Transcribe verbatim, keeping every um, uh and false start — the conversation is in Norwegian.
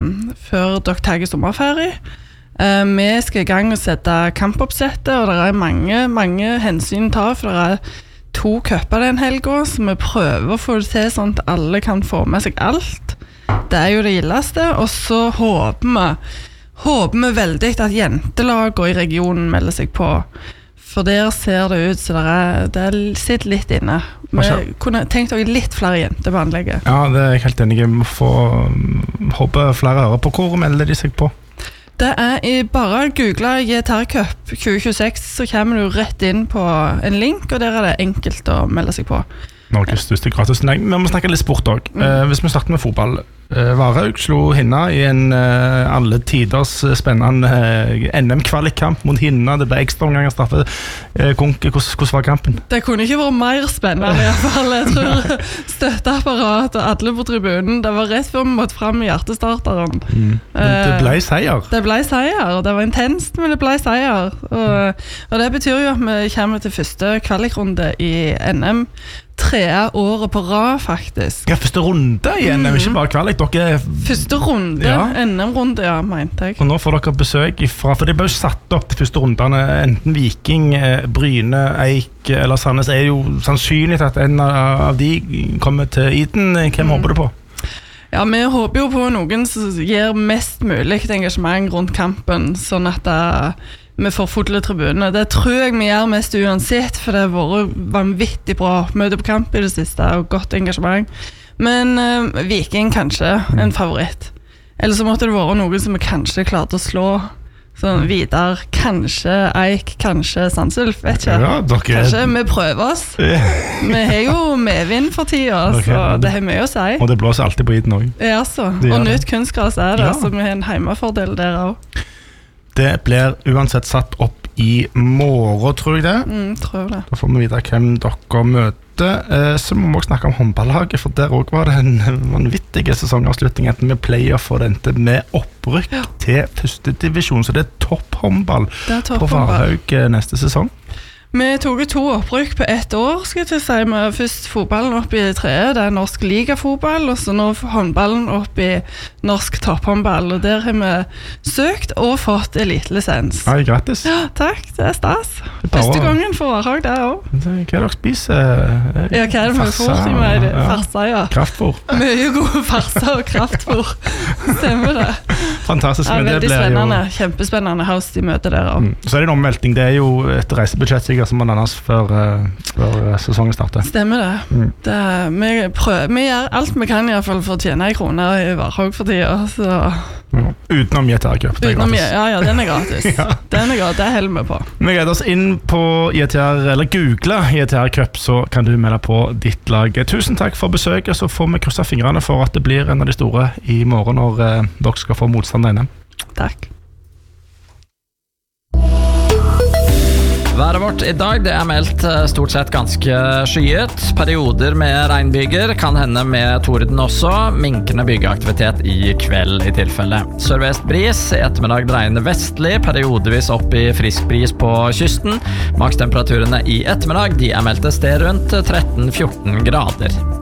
før dere tar sommerferie. Uh, vi skal I gang og sette kampoppsettet, og det er mange, mange hensyn å ta, for det er to køpper den helgen, så vi prøver å få det til sånn at alle kan få med seg alt. Det er jo det gildeste, og så håper vi, håper vi veldig at jentelagene I regionen melder seg på. For der ser det ut, så det, er, det er sitter litt inne. Vi kunne tenkt dere litt flere jenter på anlegget. Ja, det er jeg helt enig. Vi må få håpe flere ører på. Hvor melder de seg på? Det er I bare å google G T R Cup tjue tjueseks, så kommer du rett inn på en link, og der er det enkelt å melde seg på. Norges største gratisnlegg. Vi må snakke litt sport også. Mm. Eh, hvis vi starter med fotball. Eh, Varhaug slo Hinna I en eh, alle tiders spennende eh, N M-kvalikkamp mot Hinna. Det ble ekstra omganger straffe. Eh, Konke, hvordan var kampen? Det kunne ikke vært mer spennende I hvert fall. Jeg tror støtteapparat og alle på tribunen, det var rett før vi måtte frem I hjertestarteren. Mm. Men det ble seier. Det ble seier. Det var intenst, men det ble seier. Og, og det betyr jo at vi kommer til første kvalikrunde I N M. Tre året på rad, faktisk. Ja, første runde igjen, mm. ikke bare kvalik. Dere... Første runde, ja. N M-runde, ja, mente jeg. Og nå får dere besøk ifra, for de ble jo satt opp til første rundene, enten Viking, Bryne, Eik eller Sandnes. Er jo sannsynlig at en av de kommer til Iden. Hvem mm. håper du på? Ja, vi håper jo på noen som gir mest mulig engasjement rundt kampen, sånn at det vi får fulle tribuner. Det tror jeg vi gjør mest uansett, for det har vært vanvittig bra møte på kamp I det siste, og godt engasjement. Men uh, Viking kanskje en favoritt. Eller så måtte det være noen som vi kanskje klarte å slå. Sånn Vidar, kanskje Eik, kanskje Sandsulf, vet ikke. Ja, dere... Kanskje vi prøver oss. Vi har jo medvind for tida, okay. Så det har mye å si. Og det blåser alltid på Iden også. Ja, så. Og nytt kunstgras er det, ja. Så vi har en heimefordel der også. Det blir uansett satt opp I morgen, tror jeg det. Mm, tror jeg det. Da får vi vite hvem dere møter. Eh, så må vi også snakke om håndballaget, for der også var det en vanvittig sesongavslutning etter med playoff og dente med opprykk ja. Til første divisjon. Så det er topp håndball på Varhaug neste sesong. Vi tog to opprykk på ett år, skal jeg si. Vi først fotballen opp I tre, det er norsk ligafotball, og så nå håndballen opp I norsk topphåndball, og der har vi søkt og fått elitelisens. Ja, grattis. Ja, takk, det er stas. Første gangen for Varhaug, det også. Hva er det dere spiser? Ja, hva er det for fôr til meg? Ja. Farsa, ja. Kraftfôr. Mye gode farsa og kraftfôr. Stemmer det. Fantastisk. Ja, men veldig det spennende, jo... kjempespennende house de møter der også. Mm. Så er det en omvelting, det er jo et reisebudsjett som må landes før, uh, før sesongen starter. Stemmer det. Mm. det er, vi, prøver, vi gjør alt vi kan I hvert fall for å tjene I kroner I Varhaug for tida. Så... Ja. Utenom G T R Cup, det er Utenom, gratis. Ja, ja, den er gratis. ja. Den er gratis, det holder vi på. Vi gleder oss inn på G T R, eller google G T R Cup, så kan du melde på ditt lag. Tusen takk for besøket, så får vi krysset fingrene for at det blir en av de store I morgen når uh, dere skal få motstand inne. Takk. Været vårt I dag det er meldt stort sett ganske skyet. Perioder med regnbyger, kan hende med torden også. Minkende byggeaktivitet I kveld I tilfelle. Sørvest bris, I ettermiddag dreiende vestlig, periodevis opp I frisk bris på kysten. Makstemperaturene I ettermiddag de er meldt et sted rundt tretten til fjorten grader.